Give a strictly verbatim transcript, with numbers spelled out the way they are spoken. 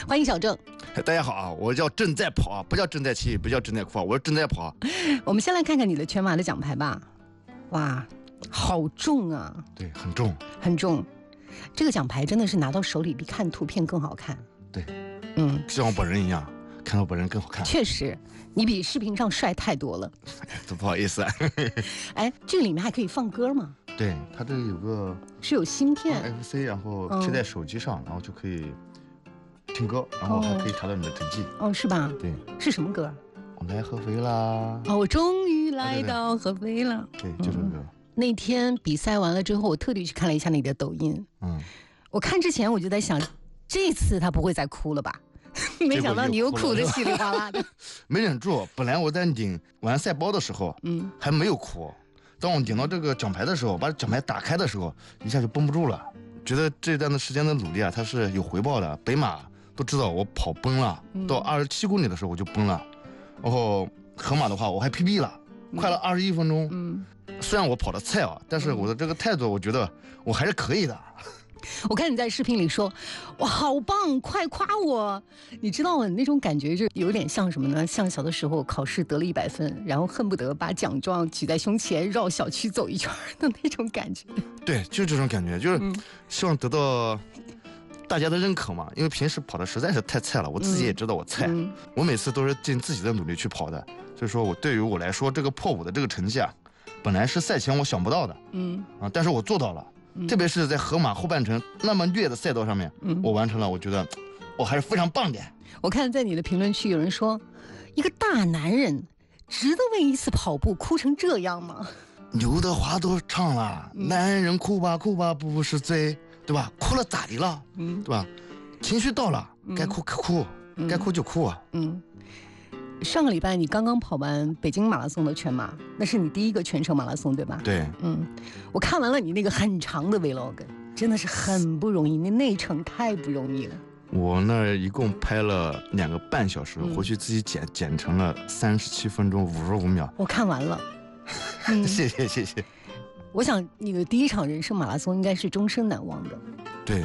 欢迎小郑。 大家好啊，我叫正在跑啊，不叫正在骑，不叫正在哭，我是正在跑。 我们先来看看你的全马的奖牌吧。哇，好重啊！ 对，很重， 很重。这个奖牌真的是拿到手里比看图片更好看。 对， 嗯， 像我本人一样，看到本人更好看。 确实，你比视频上帅太多了。 这不好意思啊。 哎，这个里面还可以放歌吗？ 对，它这里有个是有芯片 F C， 然后贴在手机上，嗯、然后就可以听歌，然后还可以查到你的成绩。 哦，是吧？ 对， 是什么歌？ 我来合肥啦！ 哦，我终于来到合肥了。 对，对，对，就这个歌。 嗯那天比赛完了之后，我特地去看了一下你的抖音。嗯，我看之前我就在想，这次他不会再哭了吧？没想到你又哭得稀里哗啦的。 没忍住，本来我在顶完赛包的时候，嗯，还没有哭。当我顶到这个奖牌的时候，把奖牌打开的时候，一下就绷不住了。觉得这段的时间的努力啊，它是有回报的。北马都知道我跑崩了，嗯、到二十七公里的时候我就崩了，然后河马的话我还 P B 了，嗯、快了二十一分钟。嗯。虽然我跑的菜啊，但是我的这个态度，我觉得我还是可以的。 我看你在视频里说，哇，好棒，快夸我！你知道我那种感觉就有点像什么呢？像小的时候考试得了一百分，然后恨不得把奖状举在胸前，绕小区走一圈的那种感觉。 对，就是这种感觉，就是希望得到大家的认可嘛。因为平时跑的实在是太菜了，我自己也知道我菜，嗯、我每次都是尽自己的努力去跑的。所以说我对于我来说，这个破五的这个成绩啊。本来是赛前我想不到的，嗯啊，但是我做到了，嗯、特别是在河马后半程那么虐的赛道上面，嗯、我完成了，我觉得我还是非常棒的。 我看在你的评论区有人说，一个大男人值得为一次跑步哭成这样吗？ 刘德华都唱了，嗯、男人哭吧哭吧不是罪，对吧？哭了咋的了？嗯，对吧？情绪到了，嗯、该哭哭，嗯、该哭就哭啊。嗯。 上个礼拜你刚刚跑完北京马拉松的全马，那是你第一个全程马拉松对吧？ 对， 嗯，我看完了你那个很长的 vlog， 真的是很不容易，那内程太不容易了。 我那一共拍了两个半小时，嗯、回去自己剪剪成了三十七分钟五十五秒。 我看完了， 嗯、谢谢谢谢。 我想你的第一场人生马拉松应该是终身难忘的。